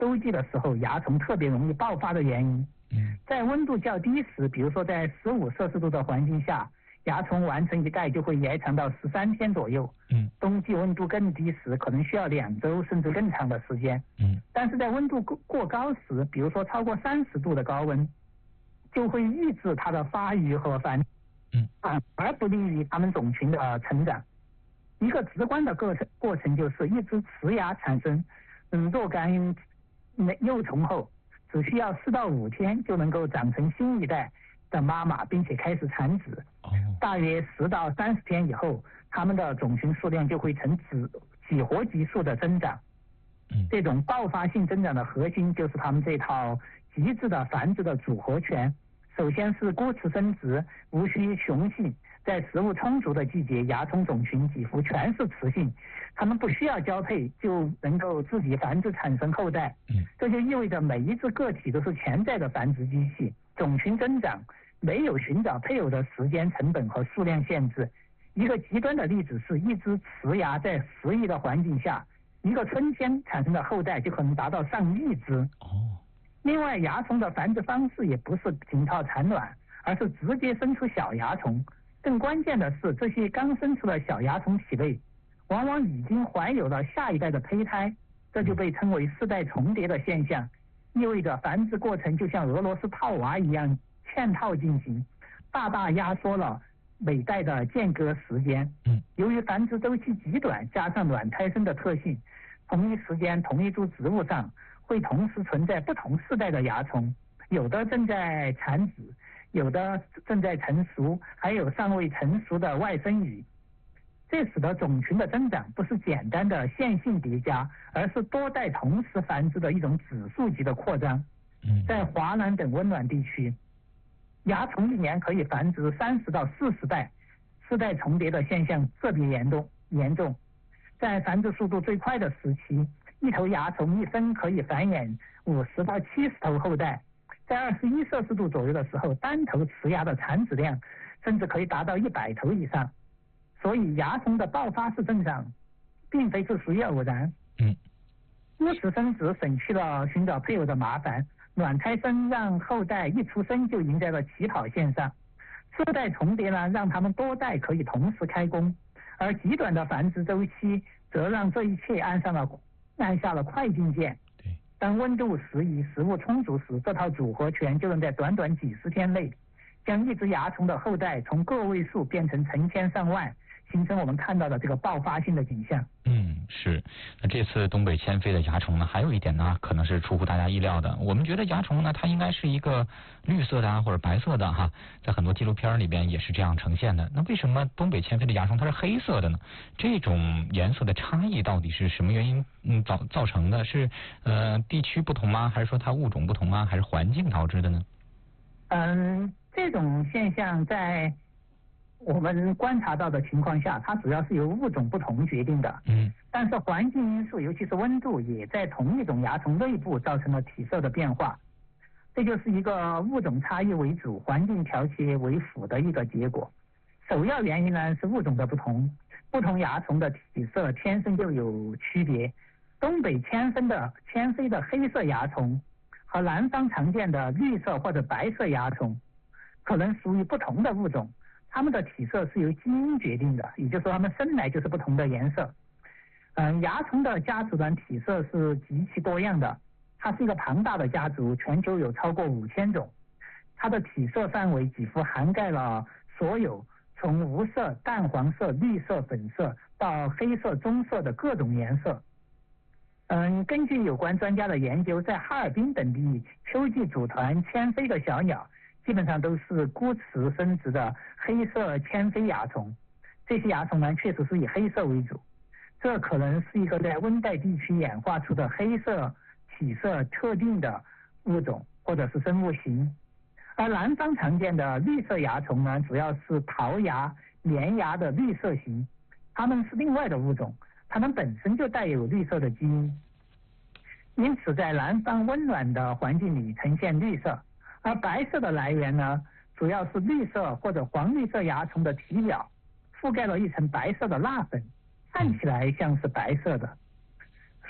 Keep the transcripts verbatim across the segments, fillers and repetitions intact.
冬季的时候蚜虫特别容易爆发的原因。 嗯， 在温度较低时，比如说在十五摄氏度的环境下，蚜虫完成一代就会延长到十三天左右。 嗯， 冬季温度更低时，可能需要两周甚至更长的时间。 嗯， 但是在温度过过高时，比如说超过三十度的高温，就会抑制它的发育和繁殖， 嗯， 反而不利于它们种群的成长。一个直观的过程过程就是一只雌蚜产生嗯若干幼虫后，只需要四到五天就能够长成新一代的妈妈，并且开始产子。 哦， 大约十到三十天以后，它们的种群数量就会呈几几何级数的增长。 嗯， 这种爆发性增长的核心就是它们这套极致的繁殖的组合拳。首先是孤雌生殖，无需雄性。在食物充足的季节，蚜虫种群几乎全是雌性，它们不需要交配就能够自己繁殖产生后代。 嗯， 这就意味着每一只个体都是潜在的繁殖机器。种群增长没有寻找配偶的时间、成本和数量限制。一个极端的例子是，一只雌蚜在适宜的环境下，一个春天产生的后代就可能达到上亿只。 哦， 另外，蚜虫的繁殖方式也不是仅靠产卵，而是直接生出小蚜虫。更关键的是，这些刚生出的小蚜虫体内往往已经怀有了下一代的胚胎，这就被称为世代重叠的现象，意味着繁殖过程就像俄罗斯套娃一样嵌套进行，大大压缩了每代的间隔时间。 嗯， 由于繁殖周期极短，加上卵胎生的特性，同一时间同一株植物上会同时存在不同世代的蚜虫，有的正在产子，有的正在成熟，还有尚未成熟的外生羽。这使得种群的增长不是简单的线性叠加，而是多代同时繁殖的一种指数级的扩张。在华南等温暖地区，蚜虫一年可以繁殖三十到四十代，世代重叠的现象特别严重。严重，在繁殖速度最快的时期，一头蚜虫一生可以繁衍五十到七十头后代。在二十一摄氏度左右的时候，单头雌蚜的产子量甚至可以达到一百头以上。所以蚜虫的爆发式增长并非是属于偶然。 嗯， 孤雌生殖省去了寻找配偶的麻烦，卵胎生让后代一出生就赢在了起跑线上。世代重叠呢，让他们多代可以同时开工，而极短的繁殖周期则让这一切按上了按下了快进键。 对， 当温度适宜、食物充足时，这套组合拳就能在短短几十天内，将一只蚜虫的后代从个位数变成成千上万，形成我们看到的这个爆发性的景象。 嗯，是。那这次东北迁飞的蚜虫呢，还有一点呢，可能是出乎大家意料的。我们觉得蚜虫呢，它应该是一个绿色的啊，或者白色的哈，在很多纪录片里边也是这样呈现的。那为什么东北迁飞的蚜虫它是黑色的呢？这种颜色的差异到底是什么原因嗯造造成的？是呃地区不同吗？还是说它物种不同吗？还是环境导致的呢？ 嗯，这种现象在我们观察到的情况下，它主要是由物种不同决定的。 嗯， 但是环境因素，尤其是温度，也在同一种蚜虫内部造成了体色的变化。这就是一个物种差异为主，环境调节为辅的一个结果。首要原因呢是物种的不同，不同蚜虫的体色天生就有区别。东北迁飞的迁飞的黑色蚜虫和南方常见的绿色或者白色蚜虫可能属于不同的物种，它们的体色是由基因决定的，也就是说它们生来就是不同的颜色。嗯，蚜虫的家族团体色是极其多样的，它是一个庞大的家族，全球有超过五千种。它的体色范围几乎涵盖了所有从无色、淡黄色、绿色、粉色到黑色、棕色的各种颜色。嗯，根据有关专家的研究，在哈尔滨等地秋季组团迁飞的小鸟基本上都是孤雌生殖的黑色迁飞蚜虫，这些蚜虫呢确实是以黑色为主，这可能是一个在温带地区演化出的黑色体色特定的物种或者是生物型。而南方常见的绿色蚜虫呢，主要是桃蚜、棉蚜的绿色型，它们是另外的物种，它们本身就带有绿色的基因，因此在南方温暖的环境里呈现绿色。而白色的来源呢，主要是绿色或者黄绿色蚜虫的体表覆盖了一层白色的蜡粉，看起来像是白色的。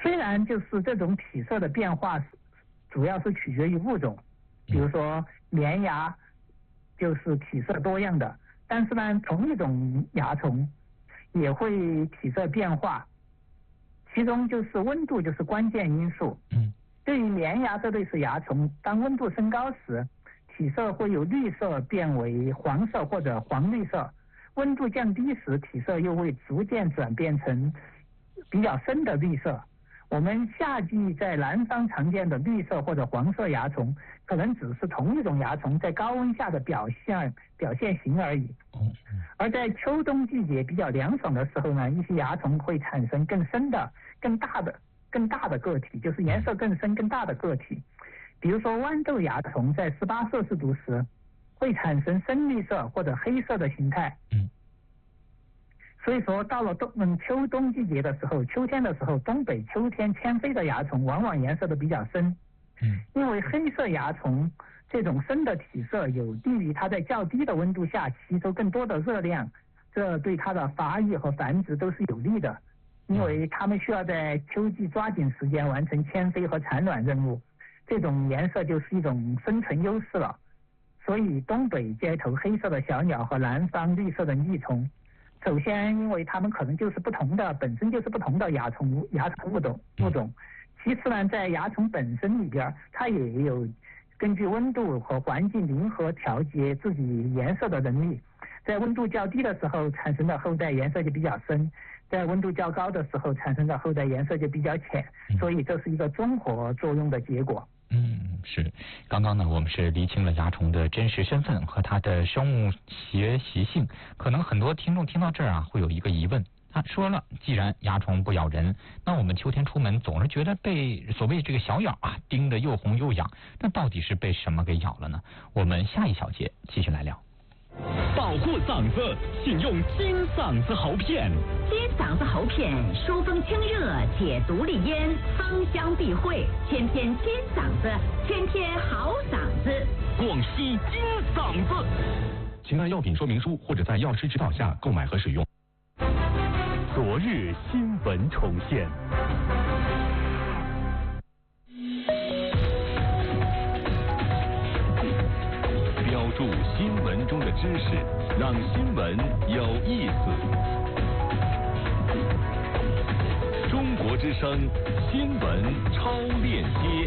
虽然就是这种体色的变化主要是取决于物种，比如说绵芽就是体色多样的，但是呢，同一种蚜虫也会体色变化，其中就是温度就是关键因素。 嗯， 对于绵芽这类似蚜虫，当温度升高时，体色会由绿色变为黄色或者黄绿色，温度降低时，体色又会逐渐转变成比较深的绿色。我们夏季在南方常见的绿色或者黄色蚜虫，可能只是同一种蚜虫在高温下的表现表现型而已。而在秋冬季节比较凉爽的时候呢，一些蚜虫会产生更深的、更大的、更大的个体，就是颜色更深、更大的个体。比如说豌豆蚜虫在十八摄氏度时会产生深绿色或者黑色的形态。 嗯。 所以说，到了冬嗯秋冬季节的时候，秋天的时候，东北秋天迁飞的蚜虫往往颜色都比较深。 嗯， 因为黑色蚜虫这种深的体色有利于它在较低的温度下吸收更多的热量，这对它的发育和繁殖都是有利的。因为它们需要在秋季抓紧时间完成迁飞和产卵任务，这种颜色就是一种生存优势了。所以东北街头黑色的小鸟和南方绿色的腻虫，首先，因为它们可能就是不同的，本身就是不同的蚜虫蚜虫物种物种。其次呢，在蚜虫本身里边，它也有根据温度和环境灵活调节自己颜色的能力。在温度较低的时候产生的后代颜色就比较深，在温度较高的时候产生的后代颜色就比较浅，所以这是一个综合作用的结果。 嗯，是。刚刚呢，我们是厘清了蚜虫的真实身份和它的生物学习性。可能很多听众听到这儿啊，会有一个疑问。他说了，既然蚜虫不咬人，那我们秋天出门总是觉得被所谓这个小咬啊叮得又红又痒，那到底是被什么给咬了呢？我们下一小节继续来聊。 保护嗓子，请用金嗓子喉片。 金嗓子喉片疏风清热，解毒利咽，芳香避秽，天天金嗓子，天天好嗓子。 广西金嗓子，请按药品说明书或者在药师指导下购买和使用。昨日新闻重现。标注新闻中的知识，让新闻有意思。中国之声新闻超链接。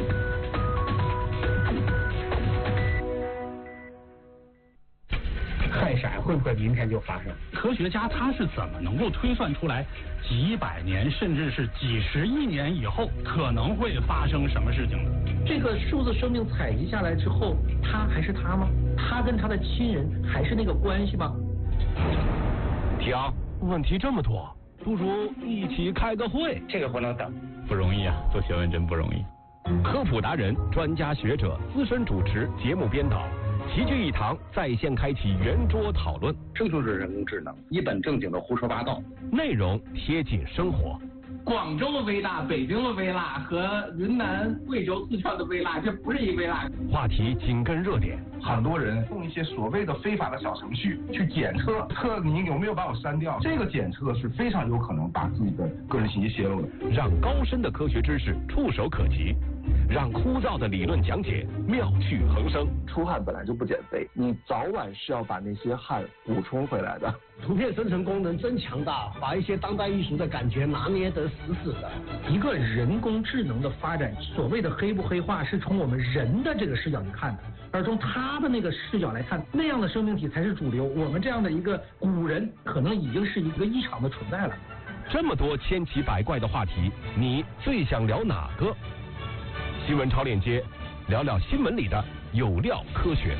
快闪会不会明天就发生？ 科学家他是怎么能够推算出来几百年甚至是几十亿年以后可能会发生什么事情呢？ 这个数字生命采集下来之后，他还是他吗？他跟他的亲人还是那个关系吗？ 停，问题这么多，不如一起开个会。 这个不能等， 不容易啊，做学问真不容易。 科普达人、专家学者、资深主持、节目编导。齐聚一堂，在线开启圆桌讨论。 这就是人工智能，一本正经的胡说八道， 内容贴近生活。 广州的微辣、北京的微辣和云南、贵州、四川的微辣，这不是一微辣。 话题紧跟热点， 很多人用一些所谓的非法的小程序去检测，测你有没有把我删掉。这个检测是非常有可能把自己的个人信息泄露的。 让高深的科学知识触手可及，让枯燥的理论讲解妙趣横生。 出汗本来就不减肥，你早晚是要把那些汗补充回来的。 图片生成功能真强大，把一些当代艺术的感觉拿捏得死死的。一个人工智能的发展，所谓的黑不黑化，是从我们人的这个视角去看的，而从他的那个视角来看，那样的生命体才是主流。我们这样的一个古人，可能已经是一个异常的存在了。 这么多千奇百怪的话题，你最想聊哪个？新闻超链接，聊聊新闻里的有料科学。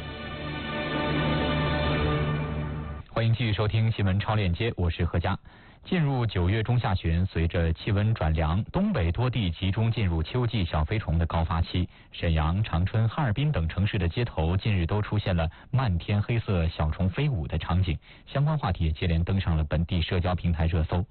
欢迎继续收听新闻超链接，我是何佳。进入九月中下旬，随着气温转凉，东北多地集中进入秋季小飞虫的高发期。沈阳、长春、哈尔滨等城市的街头近日都出现了漫天黑色小虫飞舞的场景，相关话题也接连登上了本地社交平台热搜。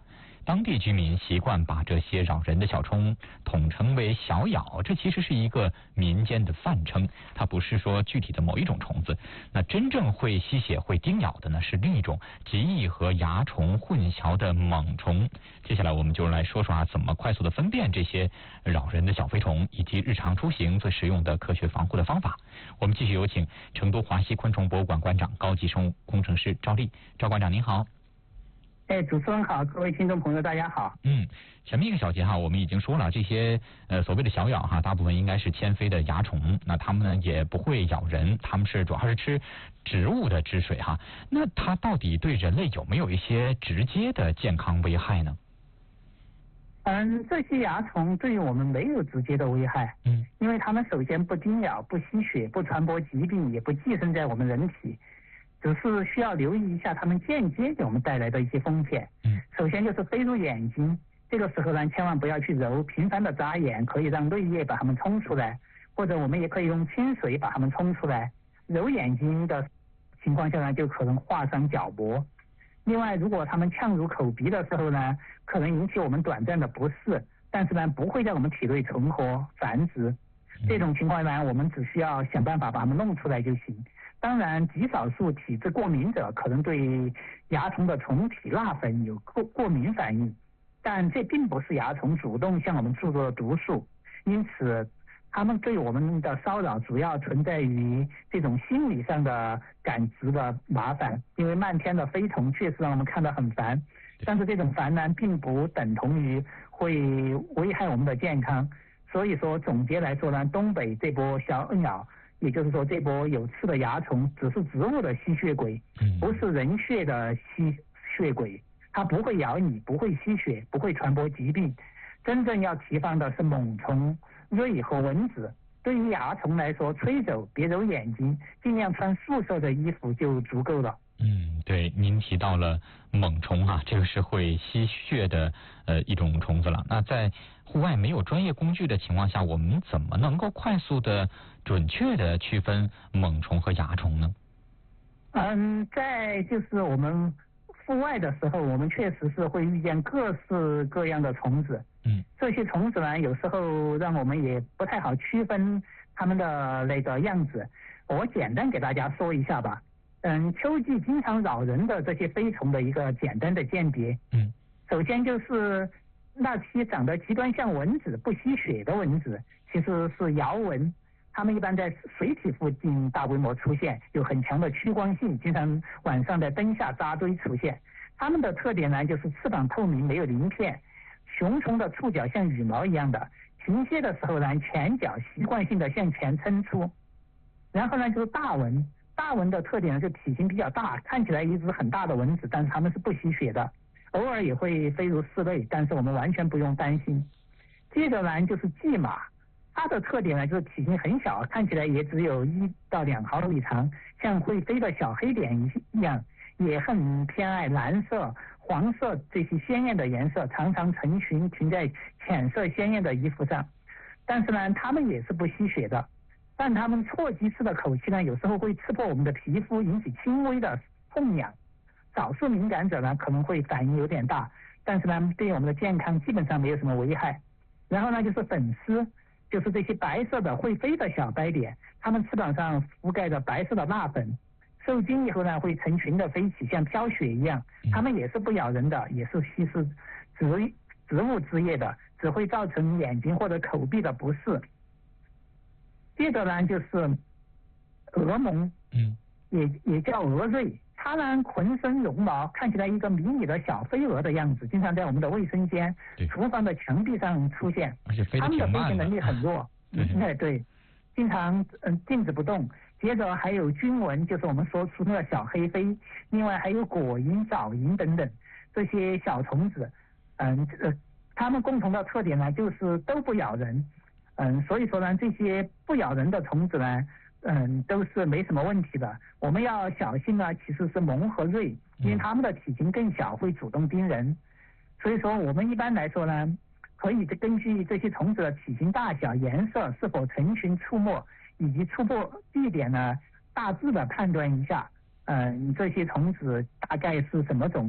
当地居民习惯把这些扰人的小虫统称为小咬，这其实是一个民间的泛称，它不是说具体的某一种虫子。那真正会吸血、会叮咬的呢，是另一种极易和蚜虫混淆的猛虫。接下来我们就来说说啊，怎么快速的分辨这些扰人的小飞虫，以及日常出行最实用的科学防护的方法。我们继续有请成都华西昆虫博物馆馆长、高级生物工程师赵丽。赵馆长您好。 哎，主持人好，各位听众朋友大家好。 嗯，前面一个小节哈，我们已经说了这些呃所谓的小咬哈，大部分应该是铅飞的蚜虫，那它们呢也不会咬人，它们是主要是吃植物的汁水哈。那它到底对人类有没有一些直接的健康危害呢？ 嗯，这些蚜虫对于我们没有直接的危害， 嗯， 因为它们首先不叮咬、不吸血、不传播疾病，也不寄生在我们人体。只是需要留意一下它们间接给我们带来的一些风险。 嗯， 首先就是飞入眼睛，这个时候呢，千万不要去揉，频繁的眨眼可以让泪液把它们冲出来，或者我们也可以用清水把它们冲出来。揉眼睛的情况下呢，就可能划伤角膜。另外，如果它们呛入口鼻的时候呢，可能引起我们短暂的不适，但是呢，不会在我们体内存活繁殖。这种情况呢，我们只需要想办法把它们弄出来就行。当然，极少数体质过敏者可能对蚜虫的虫体蜡粉有过过敏反应，但这并不是蚜虫主动向我们注入的毒素，因此它们对我们的骚扰主要存在于这种心理上的感知的麻烦。因为漫天的飞虫确实让我们看得很烦，但是这种烦呢，并不等同于会危害我们的健康。所以说，总结来说呢，东北这波小咬，也就是说，这波有刺的蚜虫只是植物的吸血鬼，不是人血的吸血鬼，它不会咬你，不会吸血，不会传播疾病。真正要提防的是猛虫、蚋和蚊子。对于蚜虫来说，吹走，别揉眼睛，尽量穿素色的衣服就足够了。 嗯，对，您提到了猛虫啊，这个是会吸血的呃一种虫子了。那在户外没有专业工具的情况下，我们怎么能够快速的、准确的区分猛虫和蚜虫呢？ 嗯，在就是我们户外的时候，我们确实是会遇见各式各样的虫子。 嗯， 这些虫子呢，有时候让我们也不太好区分它们的那个样子。我简单给大家说一下吧。嗯，秋季经常扰人的这些飞虫的一个简单的鉴别。 嗯， 首先就是那些长得极端像蚊子、不吸血的蚊子，其实是摇蚊。它们一般在水体附近大规模出现，有很强的趋光性，经常晚上在灯下扎堆出现。它们的特点呢，就是翅膀透明，没有鳞片。雄虫的触角像羽毛一样的，停歇的时候呢，前脚习惯性的向前伸出。然后呢，就是大蚊。大蚊的特点呢，就体型比较大，看起来一只很大的蚊子，但是它们是不吸血的，偶尔也会飞入室内，但是我们完全不用担心。接着呢，就是蓟马，它的特点呢，就是体型很小，看起来也只有一到两毫米长，像会飞的小黑点一样，也很偏爱蓝色、黄色这些鲜艳的颜色，常常成群停在浅色鲜艳的衣服上。但是呢，它们也是不吸血的。但它们错击式的口气呢，有时候会刺破我们的皮肤，引起轻微的痛痒。少数敏感者呢，可能会反应有点大，但是呢，对我们的健康基本上没有什么危害。然后呢，就是粉丝，就是这些白色的会飞的小白点，它们翅膀上覆盖着白色的蜡粉，受惊以后呢，会成群的飞起，像飘雪一样。它们也是不咬人的，也是吸食植植物汁液的，只会造成眼睛或者口鼻的不适。接着呢，就是蛾虻， 嗯， 也也叫蛾蚋，它呢浑身绒毛，看起来一个迷你的小飞蛾的样子，经常在我们的卫生间、厨房的墙壁上出现。 而且飞得它们的挺慢的。 飞行能力很弱，对对，经常嗯静止不动。接着还有菌蚊，就是我们说出的小黑飞，另外还有果蝇、藻蝇等等这些小虫子，嗯呃，它们共同的特点呢，就是都不咬人。嗯，所以说呢，这些不咬人的虫子呢，嗯，都是没什么问题的。我们要小心呢，其实是虻和蚋，因为它们的体型更小，会主动叮人。所以说，我们一般来说呢，可以根据这些虫子的体型大小、颜色、是否成群出没，以及出没地点呢，大致的判断一下，嗯，这些虫子大概是什么种类。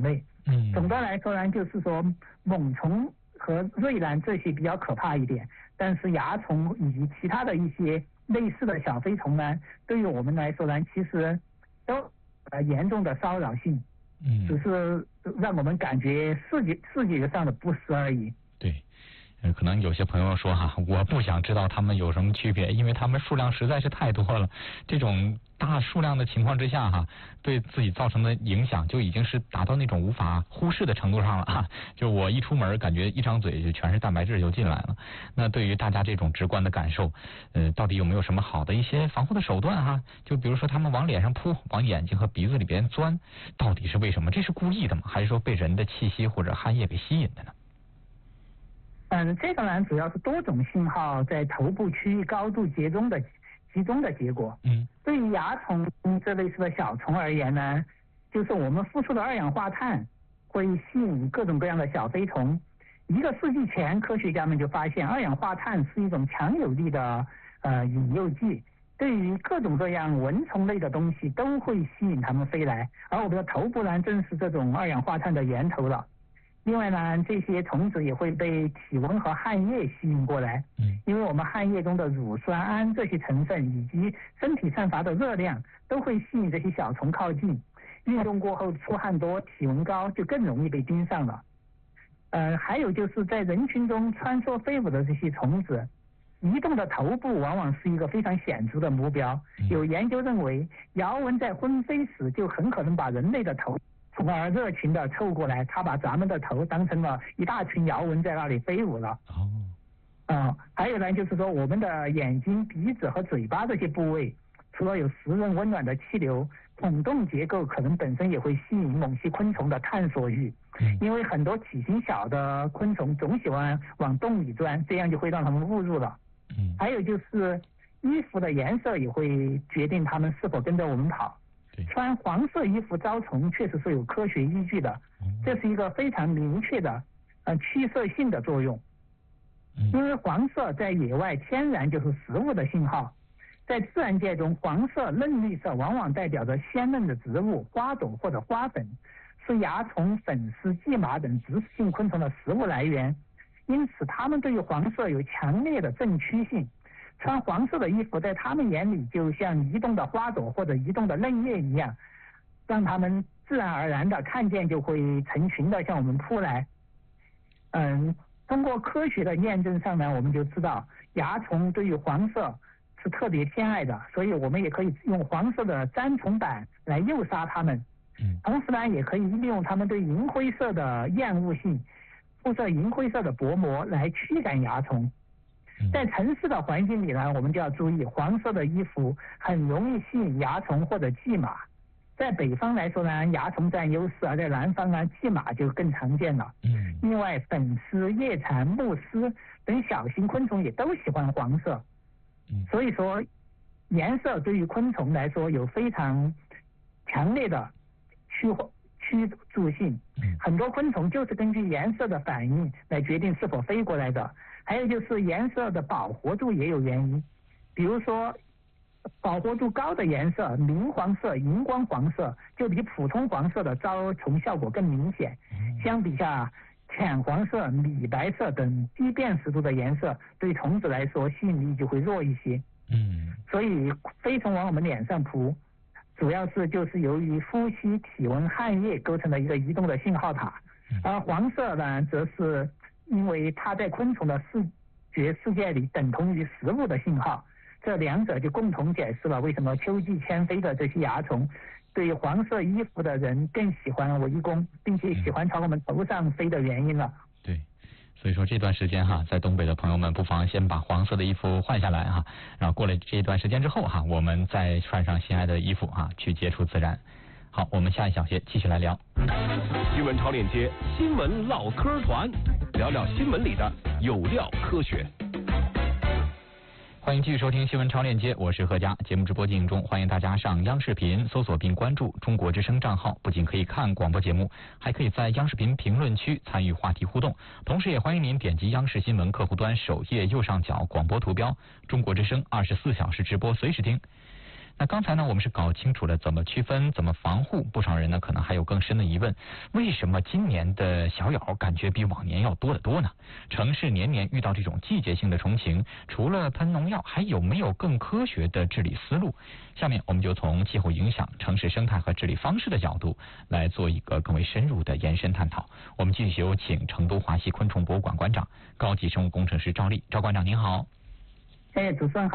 嗯，总的来说呢，就是说猛虫和蕤兰这些比较可怕一点，但是蚜虫以及其他的一些类似的小飞虫呢，对于我们来说呢，其实都呃严重的骚扰性，嗯，只是让我们感觉视觉视觉上的不适而已。 对。嗯，可能有些朋友说哈，我不想知道它们有什么区别，因为它们数量实在是太多了。这种大数量的情况之下哈，对自己造成的影响就已经是达到那种无法忽视的程度上了哈。就我一出门，感觉一张嘴就全是蛋白质就进来了。那对于大家这种直观的感受，呃，到底有没有什么好的一些防护的手段哈？就比如说他们往脸上扑，往眼睛和鼻子里边钻，到底是为什么？这是故意的吗？还是说被人的气息或者汗液给吸引的呢？ 嗯，这个呢主要是多种信号在头部区域高度集中的集中的结果。嗯，对于蚜虫这类似的小虫而言呢，就是我们呼出的二氧化碳会吸引各种各样的小飞虫。一个世纪前，科学家们就发现二氧化碳是一种强有力的呃引诱剂，对于各种各样蚊虫类的东西都会吸引它们飞来，而我们的头部呢正是这种二氧化碳的源头了。另外呢，这些虫子也会被体温和汗液吸引过来，嗯，因为我们汗液中的乳酸胺这些成分以及身体散发的热量都会吸引这些小虫靠近。运动过后出汗多、体温高，就更容易被盯上了。呃，还有就是在人群中穿梭飞舞的这些虫子，移动的头部往往是一个非常显著的目标。有研究认为，摇蚊在昏飞时就很可能把人类的头从而热情地凑过来，他把咱们的头当成了一大群摇蚊在那里飞舞了。哦，啊、呃，还有呢，就是说我们的眼睛、鼻子和嘴巴这些部位，除了有湿润温暖的气流，孔洞结构可能本身也会吸引某些昆虫的探索欲。嗯，因为很多体型小的昆虫总喜欢往洞里钻，这样就会让它们误入了。嗯，还有就是衣服的颜色也会决定它们是否跟着我们跑。穿黄色衣服招虫确实是有科学依据的，这是一个非常明确的呃趋色性的作用。因为黄色在野外天然就是食物的信号，在自然界中，黄色、嫩绿色往往代表着鲜嫩的植物、花朵或者花粉，是蚜虫、粉丝、蓟马等植食性昆虫的食物来源，因此它们对于黄色有强烈的正趋性。穿黄色的衣服在他们眼里就像移动的花朵或者移动的嫩叶一样，让他们自然而然的看见就会成群的向我们扑来。嗯，通过科学的验证上呢，我们就知道蚜虫对于黄色是特别偏爱的，所以我们也可以用黄色的粘虫板来诱杀它们。同时呢，也可以利用它们对银灰色的厌恶性，铺设银灰色的薄膜来驱赶蚜虫。在城市的环境里呢，我们就要注意，黄色的衣服很容易吸引蚜虫或者蓟马。在北方来说呢，蚜虫占优势，而在南方呢，蓟马就更常见了。嗯。另外，粉丝、叶蝉、慕丝等小型昆虫也都喜欢黄色。嗯。所以说，颜色对于昆虫来说有非常强烈的驱驱逐性。嗯。很多昆虫就是根据颜色的反应来决定是否飞过来的。还有就是颜色的饱和度也有原因，比如说饱和度高的颜色，明黄色、荧光黄色，就比普通黄色的招虫效果更明显。相比下，浅黄色、米白色等低辨识度的颜色，对虫子来说吸引力就会弱一些。嗯，所以飞虫往我们脸上扑，主要是就是由于呼吸、体温、汗液构成的一个移动的信号塔，而黄色呢，则是因为它在昆虫的视觉世界里等同于食物的信号，这两者就共同解释了为什么秋季迁飞的这些蚜虫对于黄色衣服的人更喜欢围攻，并且喜欢朝我们头上飞的原因了。 对，所以说这段时间哈，在东北的朋友们不妨先把黄色的衣服换下来哈，然后过了这一段时间之后哈，我们再穿上心爱的衣服哈，去接触自然。好，我们下一小节继续来聊新闻超链接，新闻唠嗑团，聊聊新闻里的有料科学。 欢迎继续收听新闻超链接，我是何佳。节目直播进行中，欢迎大家上央视频搜索并关注中国之声账号，不仅可以看广播节目，还可以在央视频评论区参与话题互动。同时也欢迎您点击央视新闻客户端首页右上角广播图标，中国之声二十四小时直播随时听。 那刚才呢，我们是搞清楚了怎么区分、怎么防护，不少人呢可能还有更深的疑问：为什么今年的小咬感觉比往年要多得多呢？城市年年遇到这种季节性的虫情，除了喷农药，还有没有更科学的治理思路？下面我们就从气候影响、城市生态和治理方式的角度来做一个更为深入的延伸探讨。我们继续有请成都华西昆虫博物馆馆长、高级生物工程师赵丽。赵馆长您好。 哎，主持人好。